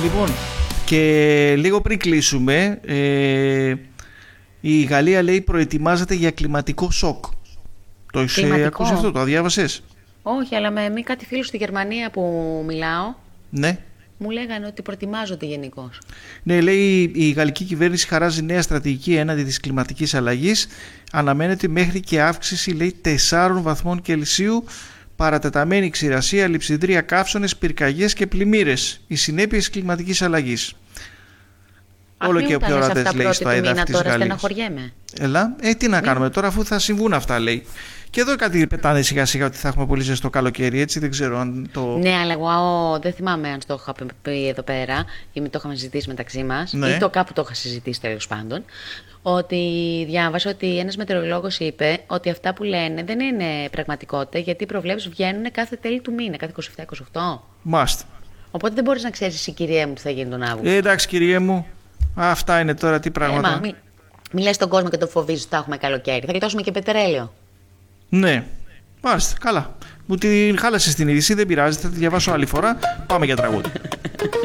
Λοιπόν, και λίγο πριν κλείσουμε, η Γαλλία λέει προετοιμάζεται για κλιματικό σοκ. Το έχεις ακούσει αυτό, το διάβασες? Όχι, αλλά με κάτι φίλου στη Γερμανία που μιλάω, Ναι. μου λέγανε ότι προετοιμάζονται γενικώς. Ναι, λέει η γαλλική κυβέρνηση χαράζει νέα στρατηγική έναντι της κλιματικής αλλαγής. Αναμένεται μέχρι και αύξηση, λέει, 4 βαθμών Κελσίου, παρατεταμένη ξηρασία, λειψιδρία, καύσωνες, πυρκαγιές και πλημμύρες. Οι συνέπειες κλιματικής αλλαγής. Όλο και πιο ορατές, λέει, στο ΑΕΔΑΦ της Γαλλίας. Στεναχωριέμαι. Έλα, τι να κάνουμε τώρα, αφού θα συμβούν αυτά, λέει. Και εδώ κάτι πετάνε σιγά σιγά ότι θα έχουμε πολύ ζεστό καλοκαίρι, έτσι, δεν ξέρω αν το... Ναι, αλλά εγώ δεν θυμάμαι αν το είχα πει εδώ πέρα ή το είχαμε συζητήσει μεταξύ μας, Ναι. ή το κάπου το είχα συζητήσει τέλος πάντων, ότι διάβασα ότι ένας μετεωρολόγος είπε ότι αυτά που λένε δεν είναι πραγματικότητα, γιατί οι προβλέψεις βγαίνουν κάθε τέλη του μήνα, κάθε 27-28. Μάστε. Οπότε δεν μπορείς να ξέρεις εσύ, κυρία μου, τι θα γίνει τον Αύγουστο. Εντάξει, κυριέ μου, αυτά είναι τώρα τι πράγματα. Μη λες τον κόσμο και τον φοβίζεις ότι θα έχουμε καλοκαίρι. Θα κοιτώσουμε και πετρέλαιο. Ναι, μάλιστα, καλά. Μου την χάλασες την είδηση, δεν πειράζει, θα τη διαβάσω άλλη φορά. Πάμε για τραγούδι.